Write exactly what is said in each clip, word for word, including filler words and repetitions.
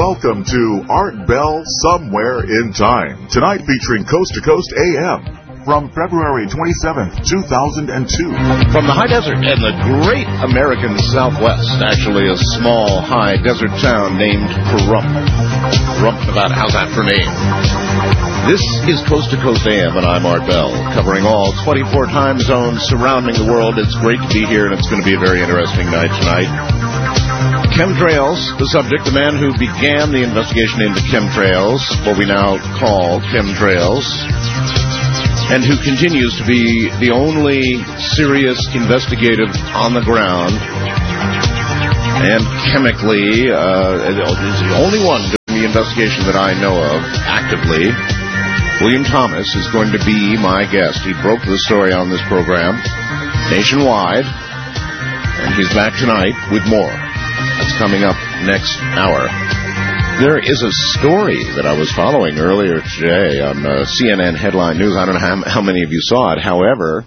Welcome to Art Bell Somewhere in Time. Tonight featuring Coast to Coast A M from February twenty-seventh, two thousand two. From the high desert and the great American Southwest, actually a small high desert town named Pahrump. Pahrump, Nevada. How's that for a name? This is Coast to Coast A M, and I'm Art Bell, covering all twenty-four time zones surrounding the world. It's great to be here, and it's going to be a very interesting night tonight. Chemtrails, the subject, the man who began the investigation into chemtrails, what we now call chemtrails, and who continues to be the only serious investigative on the ground, and chemically, uh, is the only one doing the investigation that I know of, actively. William Thomas is going to be my guest. He broke the story on this program nationwide, and he's back tonight with more. That's coming up next hour. There is a story that I was following earlier today on uh, C N N Headline News. I don't know how, how many of you saw it. However,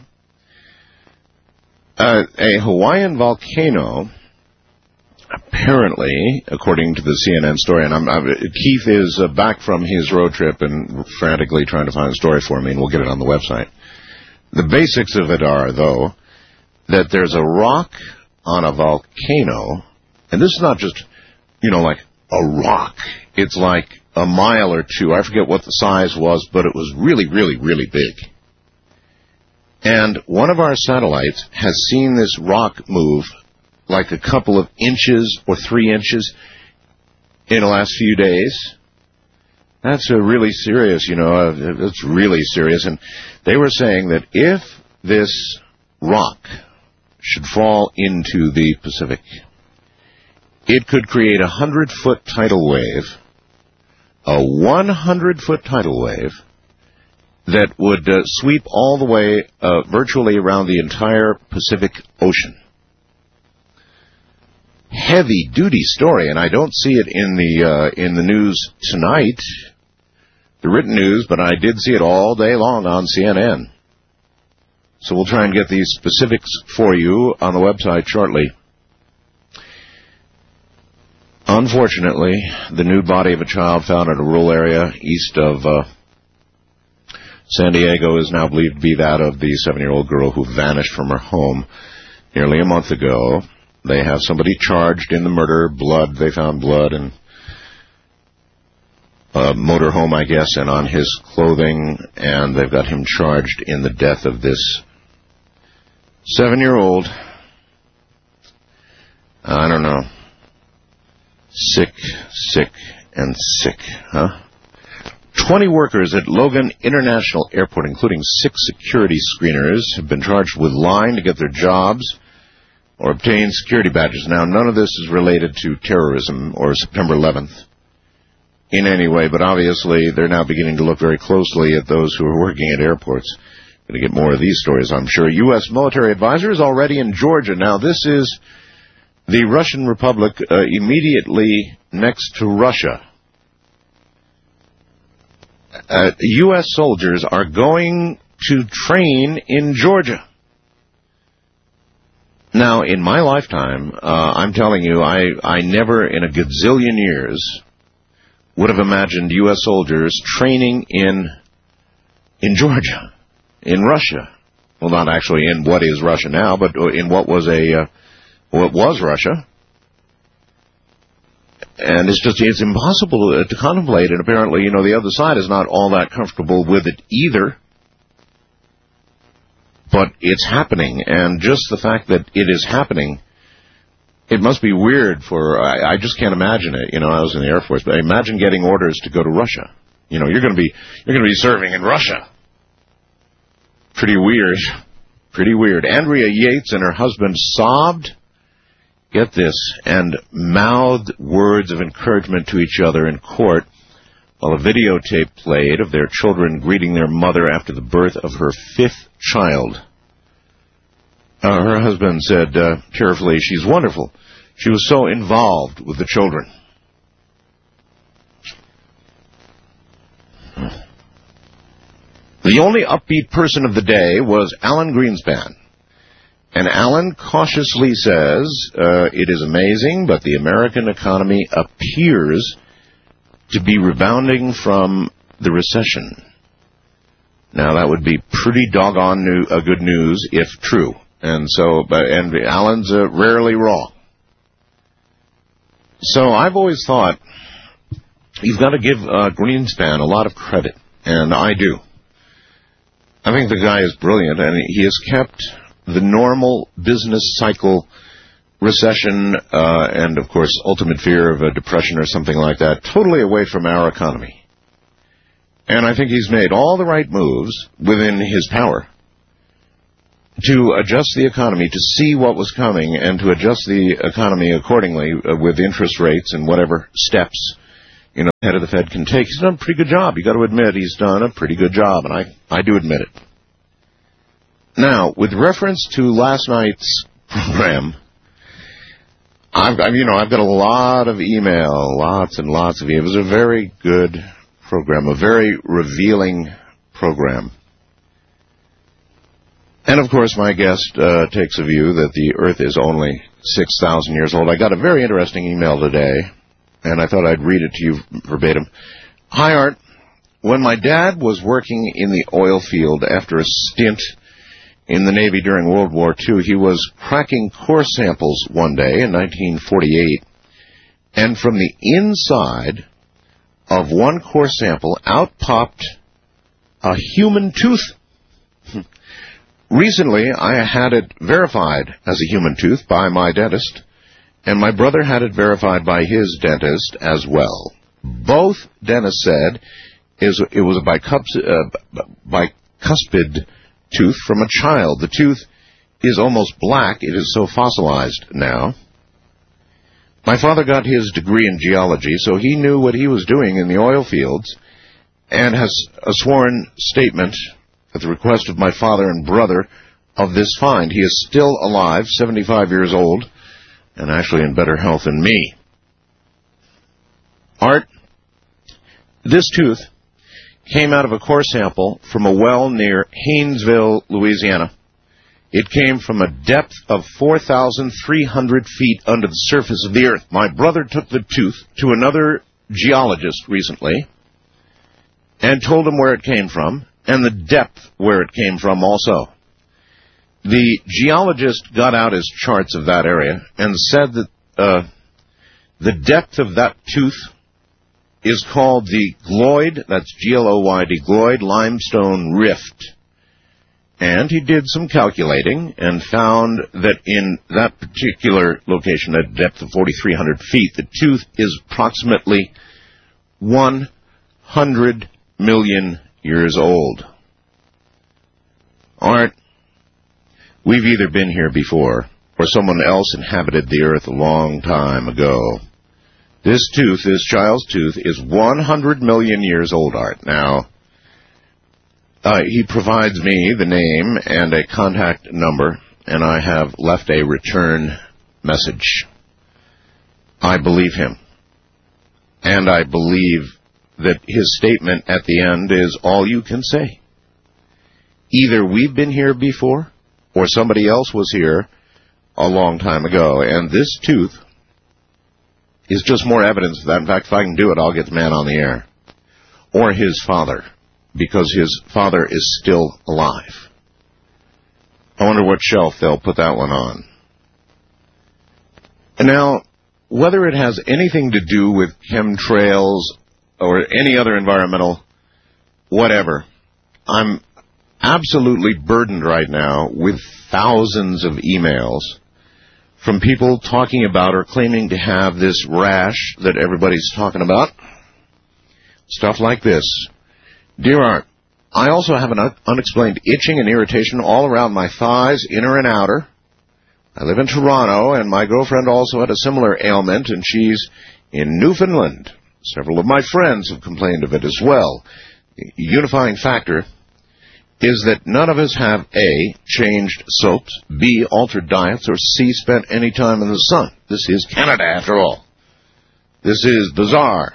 uh, a Hawaiian volcano, apparently, according to the C N N story, and I'm, I'm, Keith is uh, back from his road trip and frantically trying to find a story for me, and we'll get it on the website. The basics of it are, though, that there's a rock on a volcano. And this is not just, you know, like a rock. It's like a mile or two. I forget what the size was, but it was really, really, really big. And one of our satellites has seen this rock move like a couple of inches or three inches in the last few days. That's a really serious, you know, it's really serious. And they were saying that if this rock should fall into the Pacific, it could create a hundred-foot tidal wave, a one hundred-foot tidal wave, that would uh, sweep all the way uh, virtually around the entire Pacific Ocean. Heavy-duty story, and I don't see it in the uh, in the news tonight, the written news, but I did see it all day long on C N N. So we'll try and get these specifics for you on the website shortly. Unfortunately, the nude body of a child found in a rural area east of uh, San Diego is now believed to be that of the seven-year-old girl who vanished from her home nearly a month ago. They have somebody charged in the murder, blood, they found blood in a motorhome, I guess, and on his clothing, and they've got him charged in the death of this seven-year-old. I don't know. Sick, sick, and sick, huh? Twenty workers at Logan International Airport, including six security screeners, have been charged with lying to get their jobs or obtain security badges. Now, none of this is related to terrorism or September eleventh in any way, but obviously they're now beginning to look very closely at those who are working at airports. Going to get more of these stories, I'm sure. U S military advisor is already in Georgia. Now, this is the Russian Republic uh, immediately next to Russia. Uh, U S soldiers are going to train in Georgia. Now, in my lifetime, uh, I'm telling you, I, I never in a gazillion years would have imagined U S soldiers training in in Georgia, in Russia. Well, not actually in what is Russia now, but in what was a... Uh, Well, it was Russia, and it's just, it's impossible to, to contemplate, and apparently, you know, the other side is not all that comfortable with it either, but it's happening, and just the fact that it is happening, it must be weird for, I, I just can't imagine it, you know, I was in the Air Force, but imagine getting orders to go to Russia. You know, you're going to be, you're going to be serving in Russia. Pretty weird. Pretty weird. Andrea Yates and her husband sobbed, get this, and mouthed words of encouragement to each other in court while a videotape played of their children greeting their mother after the birth of her fifth child. Uh, her husband said uh, tearfully, "She's wonderful. She was so involved with the children." The only upbeat person of the day was Alan Greenspan. And Alan cautiously says, uh, it is amazing, but the American economy appears to be rebounding from the recession. Now, that would be pretty doggone new, uh, good news if true. And so, but, and Alan's uh, rarely wrong. So I've always thought you've got to give uh, Greenspan a lot of credit, and I do. I think the guy is brilliant, and he has kept the normal business cycle, recession, uh, and, of course, ultimate fear of a depression or something like that, totally away from our economy. And I think he's made all the right moves within his power to adjust the economy, to see what was coming, and to adjust the economy accordingly uh, with interest rates and whatever steps, you know, the head of the Fed can take. He's done a pretty good job. You've got to admit he's done a pretty good job, and I, I do admit it. Now, with reference to last night's program, I've, I've, you know, I've got a lot of email, lots and lots of email. It was a very good program, a very revealing program. And, of course, my guest uh, takes a view that the Earth is only six thousand years old. I got a very interesting email today, and I thought I'd read it to you verbatim. Hi, Art. When my dad was working in the oil field after a stint in the Navy during World War Two, he was cracking core samples one day in nineteen forty-eight, and from the inside of one core sample, out popped a human tooth. Recently, I had it verified as a human tooth by my dentist, and my brother had it verified by his dentist as well. Both dentists said it was a bicuspid tooth from a child. The tooth is almost black. It is so fossilized now. My father got his degree in geology, so he knew what he was doing in the oil fields, and has a sworn statement at the request of my father and brother of this find. He is still alive, seventy-five years old, and actually in better health than me. Art, this tooth came out of a core sample from a well near Haynesville, Louisiana. It came from a depth of four thousand three hundred feet under the surface of the Earth. My brother took the tooth to another geologist recently and told him where it came from, and the depth where it came from also. The geologist got out his charts of that area and said that uh, the depth of that tooth is called the Gloyd, that's G L O Y D, Gloyd Limestone Rift. And he did some calculating and found that in that particular location, at a depth of forty-three hundred feet, the tooth is approximately one hundred million years old. Art, we've either been here before or someone else inhabited the Earth a long time ago. This tooth, this child's tooth, is one hundred million years old, Art. Now, uh, he provides me the name and a contact number, and I have left a return message. I believe him. And I believe that his statement at the end is all you can say. Either we've been here before, or somebody else was here a long time ago, and this tooth is just more evidence of that. In fact, if I can do it, I'll get the man on the air. Or his father, because his father is still alive. I wonder what shelf they'll put that one on. And now, whether it has anything to do with chemtrails or any other environmental whatever, I'm absolutely burdened right now with thousands of emails from people talking about or claiming to have this rash that everybody's talking about. Stuff like this. Dear Art, I also have an un- unexplained itching and irritation all around my thighs, inner and outer. I live in Toronto, and my girlfriend also had a similar ailment, and she's in Newfoundland. Several of my friends have complained of it as well. The unifying factor is that none of us have A, changed soaps, B, altered diets, or C, spent any time in the sun. This is Canada, after all. This is bizarre.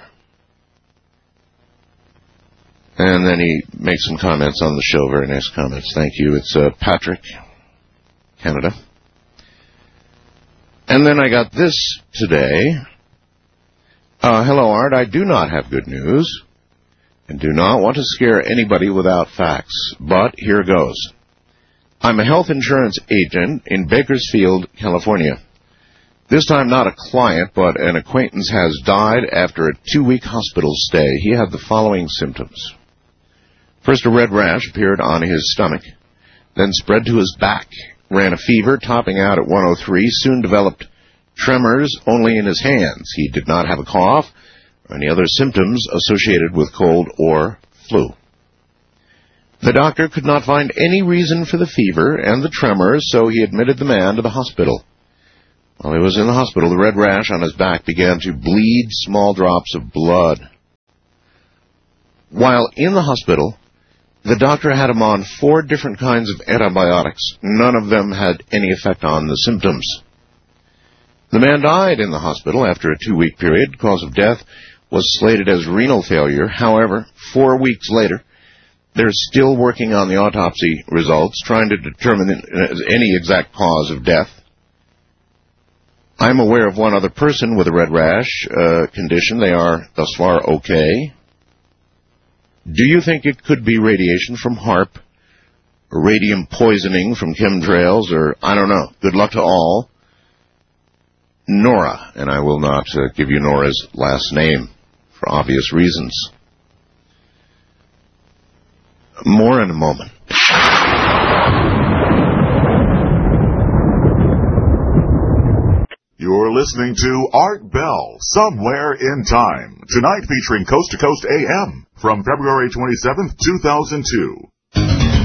And then he makes some comments on the show, very nice comments. Thank you. It's uh, Patrick, Canada. And then I got this today. Uh, hello, Art. I do not have good news and do not want to scare anybody without facts, but here goes. I'm a health insurance agent in Bakersfield, California. This time not a client, but an acquaintance has died after a two-week hospital stay. He had the following symptoms. First, a red rash appeared on his stomach, then spread to his back, ran a fever topping out at one oh three, soon developed tremors only in his hands. He did not have a cough or any other symptoms associated with cold or flu. The doctor could not find any reason for the fever and the tremors, so he admitted the man to the hospital. While he was in the hospital, the red rash on his back began to bleed small drops of blood. While in the hospital, the doctor had him on four different kinds of antibiotics. None of them had any effect on the symptoms. The man died in the hospital after a two-week period. Cause of death was slated as renal failure. However, four weeks later, they're still working on the autopsy results, trying to determine any exact cause of death. I'm aware of one other person with a red rash uh, condition. They are, thus far, okay. Do you think it could be radiation from HAARP, or radium poisoning from chemtrails, or I don't know? Good luck to all. Nora, and I will not uh, give you Nora's last name for obvious reasons. More in a moment. You're listening to Art Bell, Somewhere in Time, tonight featuring Coast to Coast A M from February twenty-seventh, two thousand two.